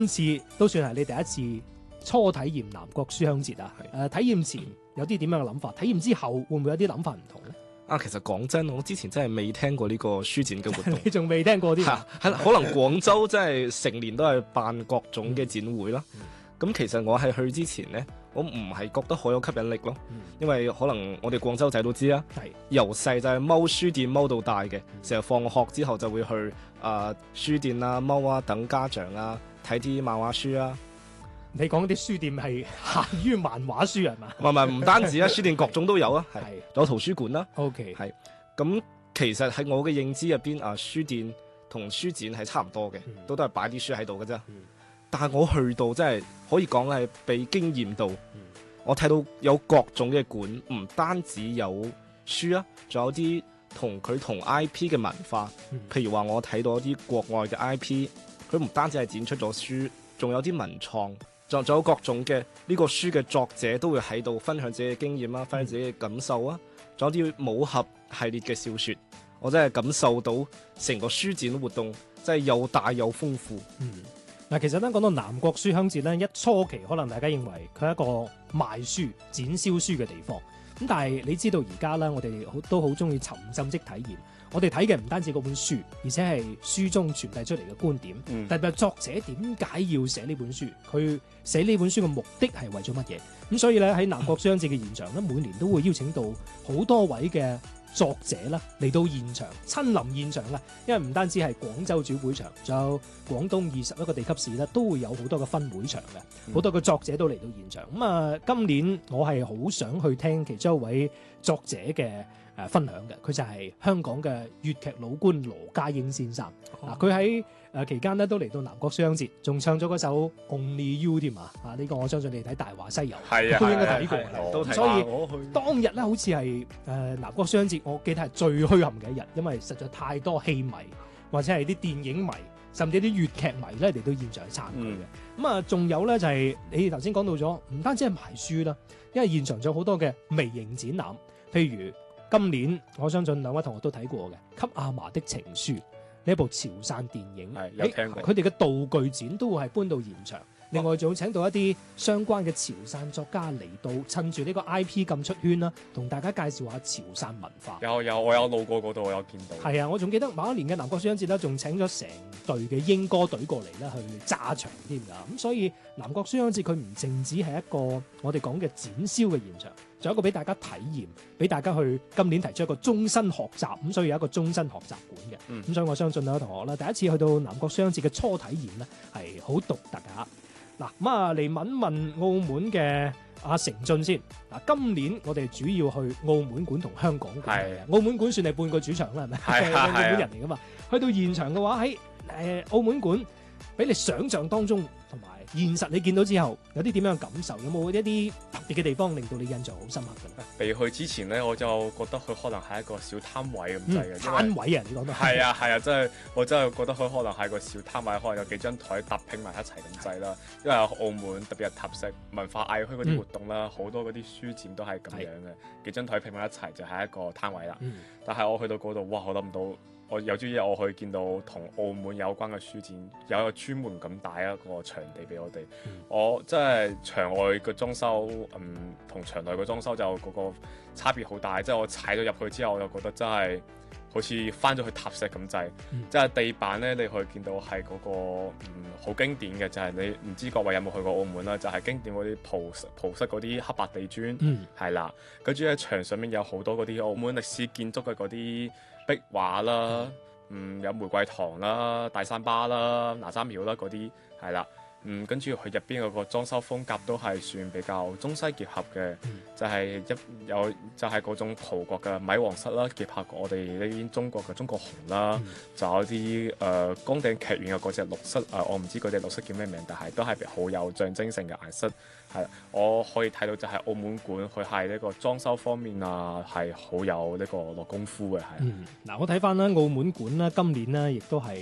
今次都算係你第一次初體驗南國書香節啊。體驗前有啲點樣嘅諗法？體驗之後會唔會有啲諗法唔同咧？ 其實講真，我之前真係未聽過呢個書展嘅活動。 你仲未聽過啲？ 可能廣州真係成年都係辦各種嘅展會啦。咁其實我係去之前呢，我唔係覺得好有吸引力咯。因為可能我哋廣州仔都知啦，由細就係踎書店踎到大嘅，成日放學之後就會去書店啊踎啊等家長啊睇啲漫畫書啊。 你講啲書店係限於漫畫書係嘛？ 唔單止啊，書店各種都有啊，係有圖書館啦。 OK， 係咁，其實喺我嘅認知入邊書店同書展係差唔多嘅，都係擺啲書喺度嘅啫。但係我去到真係可以講係被驚豔到，我睇到有各種嘅館，唔單止有書啊，仲有啲同 IP 嘅文化。譬如話我睇到一啲國外嘅 IP， 佢唔單止係展出咗書，仲有啲文創。仲有各種嘅呢個書嘅作者都會喺度分享自己嘅經驗啦，分享自己嘅感受啊。仲有啲武俠系列嘅小說，我真係感受到成個書展活動真係又大又豐富。 嗱，其實咧講到南國書香節咧，一初期可能大家認為佢係一個賣書、展銷書嘅地方。咁但係你知道而家咧，我哋都好中意沉浸式體驗。我哋睇嘅唔單止嗰本書，而且係書中傳遞出嚟嘅觀點。特別係作者點解要寫呢本書，佢寫呢本書嘅目的係為咗乜嘢？咁所以咧喺南國書香節嘅現場咧，每年都會邀請到好多位嘅作者啦嚟到現場，親臨現場啦。因為唔單止係廣州主會場，仲有廣東21個地級市咧，都會有好多嘅分會場嘅，好多嘅作者都嚟到現場。咁今年我係好想去聽其中一位作者嘅分享嘅，佢就係香港嘅粵劇老倌羅家英先生。佢喺期間咧都嚟到南國書香節，仲唱咗嗰首 Only You 添啊！呢個我相信你睇《大話西遊》都應該睇過。所以當日咧好似係南國書香節，我記得係最墟冚嘅一日，因為實在太多戲迷或者係啲電影迷，甚至啲粵劇迷咧嚟到現場去撐佢嘅。咁仲有咧就係你頭先講到咗，唔單止係賣書啦，因為現場仲有好多嘅微型展覽，譬如今年我相信兩位同學都睇過嘅《給阿嫲的情書》呢一部潮汕電影， 有聽過。 佢哋嘅道具展都會係搬到現場。另外仲會請到一啲相關嘅潮汕作家嚟到，趁住呢個 IP 咁出圈啦，同大家介紹下潮汕文化。 我有路過嗰度，我有見到。係啊，我仲記得某一年嘅南國書香節咧，仲請咗成隊嘅英歌隊過嚟咧去炸場添㗎。咁所以南國書香節佢唔淨止係一個我哋講嘅展銷嘅現場，仲有一個俾大家體驗，俾大家去今年提出一個終身學習，咁所以有一個終身學習館嘅。咁所以我相信兩位同學啦，第一次去到南國書香節嘅初體驗咧係好獨特㗎。嗱，嚟問問澳門嘅阿成俊先。今年我哋主要去澳門館同香港館。澳門館算係半個主場啦，係咪？係澳門人嚟㗎嘛。去到現場嘅話，喺澳門館，俾你想象當中同埋現實你見到之後，有啲點樣嘅感受？有冇一啲特別嘅地方令到你印象好深刻嘅？ 未去之前咧，我就覺得佢可能係一個小攤位咁滯嘅。 攤位啊，你講到係啊，我真係覺得佢可能係個小攤位，可能有幾張台搭拼埋一齊咁滯啦。因為澳門特別係塔石文化藝墟嗰啲活動啦，好多嗰啲書展都係咁樣嘅，幾張台拼埋一齊就係一個攤位啦。但係我去到嗰度，哇！我諗唔到。我有朝一日我可以見到同澳門有關嘅書展，有一個專門咁大一個場地俾我哋。我真係場外嘅裝修，同場內嘅裝修就嗰個差別好大。即係我踩咗入去之後，我就覺得真係好似翻咗去塔石咁滯。即係地板咧，你可以見到係嗰個好經典嘅，就係你唔知各位有冇去過澳門啦？就係經典嗰啲葡式嗰啲黑白地磚，係啦。跟住喺牆上面有好多嗰啲澳門歷史建築嘅嗰啲壁畫啦，有玫瑰堂啦、大三巴啦、哪吒廟啦嗰啲，係啦，跟住佢入邊嗰個裝修風格都係算比較中西結合嘅，就係嗰種葡國嘅米皇室啦，結合我哋呢邊中國嘅中國紅啦，仲有啲崗頂劇院嘅嗰隻綠色，我唔知嗰隻綠色叫咩名，但係都係好有象徵性嘅顏色。係，我可以睇到就係澳門館，佢係呢個裝修方面啊，係好有呢個落功夫嘅。係。 我睇翻啦，澳門館啦，今年呢亦都係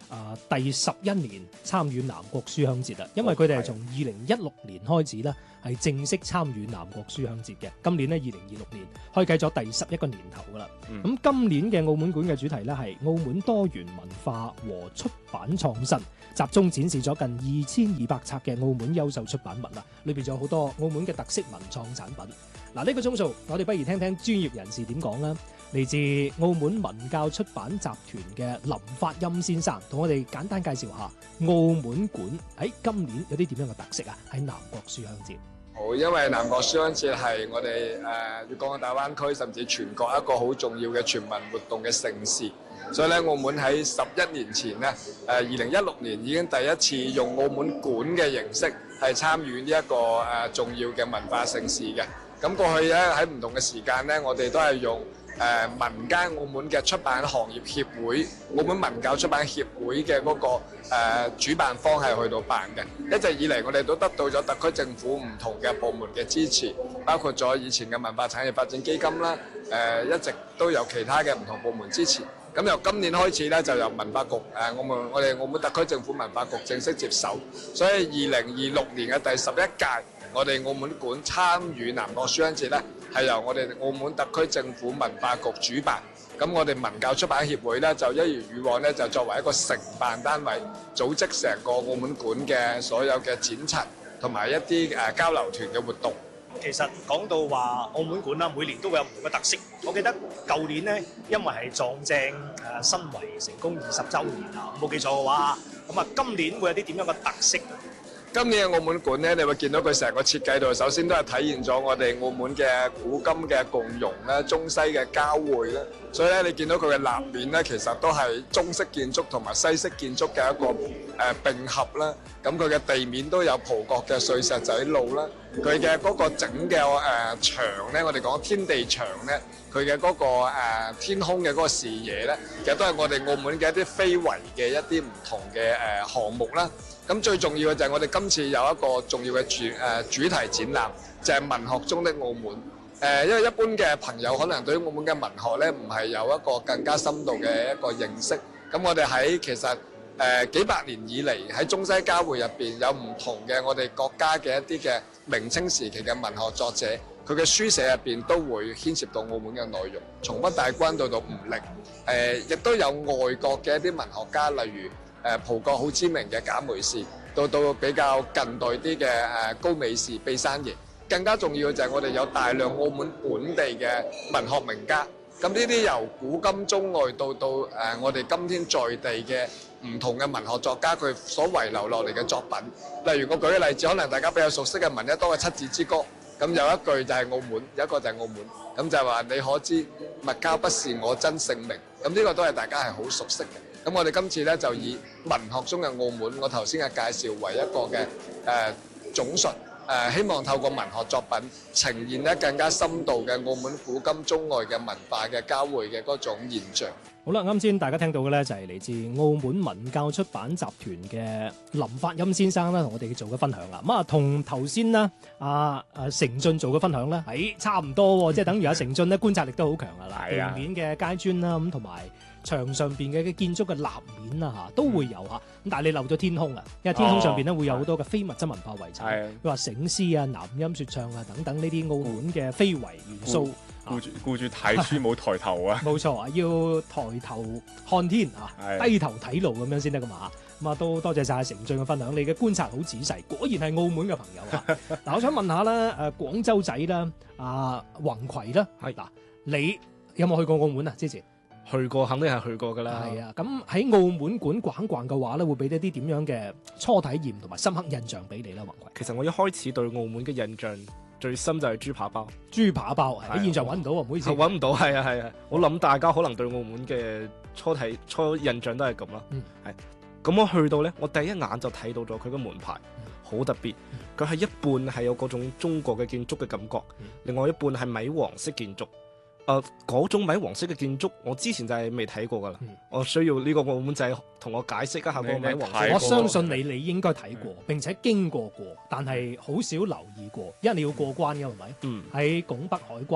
第11年參與南國書香節啦，因為佢哋係從2016年開始咧係正式參與南國書香節嘅。今年咧2026年開啟咗第11個年頭噶啦。咁今年嘅澳門館嘅主題咧係澳門多元文化和出版創新，集中展示咗近2200冊嘅澳門優秀出版物啦，裏邊仲有好多澳門嘅特色文創產品。嗱，呢個鐘數我哋不如聽聽專業人士點講啦。嚟自澳門文教出版集團嘅林發音先生，同我哋簡單介紹下澳門館喺今年有啲點樣嘅特色啊？喺南國書香節。 好，因為南國書香節係我哋粵港澳大灣區甚至全國一個好重要嘅全民活動嘅盛事，所以咧澳門喺11年前咧，2016年已經第一次用澳門館嘅形式係參與呢一個重要嘅文化盛事嘅。咁過去咧喺唔同嘅時間咧，我哋都係用民間澳門嘅出版行業協會、澳門文教出版協會嘅嗰個主辦方係去到辦嘅。一直以嚟，我哋都得到咗特區政府唔同嘅部門嘅支持，包括咗以前嘅文化產業發展基金啦，一直都有其他嘅唔同部門支持。咁由今年開始咧，就由文化局我哋澳門特區政府文化局正式接手，所以2026年嘅第11屆，我哋澳門館參與南國書香節咧，係由我哋澳門特區政府文化局主辦。咁我哋文教出版協會咧，就一如以往咧，就作為一個承辦單位，組織成個澳門館嘅所有嘅展陳同埋一啲交流團嘅活動。 其實講到話澳門館啦，每年都會有唔同嘅特色。我記得舊年咧，因為係撞正申遺成功20週年啊，冇記錯嘅話，咁啊今年會有啲點樣嘅特色？ 今年嘅澳門館咧，你會見到佢成個設計度，首先都係體現咗我哋澳門嘅古今嘅共融啦、中西嘅交匯啦。所以咧，你見到佢嘅立面咧，其實都係中式建築同埋西式建築嘅一個並合啦。咁佢嘅地面都有葡國嘅碎石仔路啦。佢嘅嗰個整嘅牆咧，我哋講天地牆咧，佢嘅嗰個天空嘅嗰個視野咧，其實都係我哋澳門嘅一啲非遺嘅一啲唔同嘅項目啦。咁最重要嘅就係我哋今次有一個重要嘅主題展覽，就係文學中的澳門。因為一般嘅朋友可能對於澳門嘅文學咧，唔係有一個更加深度嘅一個認識。咁我哋喺其實幾百年以嚟喺中西交匯入邊，有唔同嘅我哋國家嘅一啲嘅明清時期嘅文學作者，佢嘅書寫入邊都會牽涉到澳門嘅內容，從北大關到吳力，亦都有外國嘅一啲文學家，例如葡國好知名嘅賈梅士，到比較近代啲嘅高美士、畢山爺，更加重要嘅就係我哋有大量澳門本地嘅文學名家。咁呢啲由古今中外到我哋今天在地嘅唔同嘅文學作家，佢所遺留落嚟嘅作品。例如我舉個例子，可能大家比較熟悉嘅聞一多嘅《七字之歌》，咁有一句就係澳門，有一個就係澳門，咁就係話你可知物交不是我真姓名。咁呢個都係大家係好熟悉嘅。咁我哋今次咧就以文學中嘅澳門，我頭先嘅介紹為一個嘅總述，希望透過文學作品呈現咧更加深度嘅澳門古今中外嘅文化嘅交匯嘅嗰種現象。 好啦，啱先大家聽到嘅咧就係嚟自澳門文教出版集團嘅林發音先生啦，同我哋做嘅分享啦。咁啊，同頭先啦成俊做嘅分享咧，差唔多喎，即係等於阿成俊咧觀察力都好強噶啦，地面嘅階磚啦，咁同埋牆上邊嘅建築嘅立面啊嚇都會有嚇，咁但係你漏咗天空啊，因為天空上邊咧會有好多嘅非物質文化遺產，譬如話醒獅啊、南音説唱啊等等呢啲澳門嘅非遺元素。 顧住睇書冇抬頭啊！ 冇錯啊，要抬頭看天啊，低頭睇路咁樣先得噶嘛。咁啊，都多謝晒成俊嘅分享，你嘅觀察好仔細，果然係澳門嘅朋友啊！嗱，我想問下啦，廣州仔啦，宏葵啦，嗱，你有冇去過澳門啊？之前去過，肯定係去過噶啦。 係啊，咁喺澳門館逛逛嘅話咧，會俾一啲點樣嘅初體驗同埋深刻印象俾你啦，宏葵。 其實我一開始對澳門嘅印象最深就係豬扒包。豬扒包喺現場揾唔到啊，唔好意思。 揾唔到，係啊。我諗大家可能對澳門嘅初印象都係咁啦。係。咁我去到咧，我第一眼就睇到咗佢嘅門牌，好特別。佢係一半係有嗰種中國嘅建築嘅感覺，另外一半係米黃色建築。嗰種米黃色嘅建築，我之前就係未睇過噶啦。我需要呢個澳門仔同我解釋一下個米黃色。 我相信你應該睇過，並且經過過，但係好少留意過，因為你要過關嘅係咪？喺拱北海關，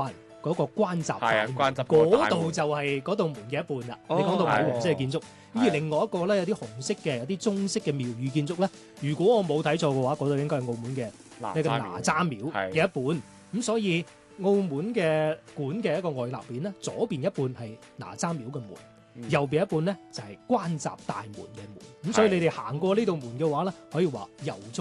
嗰個關閘大係啊門， 關閘嗰個大門嗰度就係嗰道門嘅一半啦。 哦你講到米黃色嘅建築，而係另外一個咧有啲紅色嘅、有啲中式嘅廟宇建築咧，如果我冇睇錯嘅話，嗰度應該係澳門嘅呢個哪吒廟嘅一半。咁所以澳門嘅館嘅一個外立面咧，左邊一半係哪吒廟嘅門。右邊一半咧就係關閘大門嘅門，咁所以你哋行過呢道門嘅話咧，可以話由衷